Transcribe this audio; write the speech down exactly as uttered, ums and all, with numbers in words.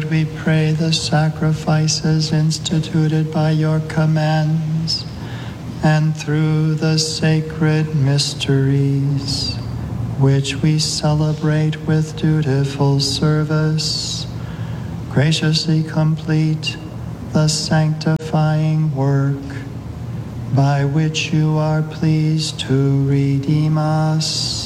Lord, we pray the sacrifices instituted by your commands and through the sacred mysteries, which we celebrate with dutiful service, graciously complete the sanctifying work by which you are pleased to redeem us.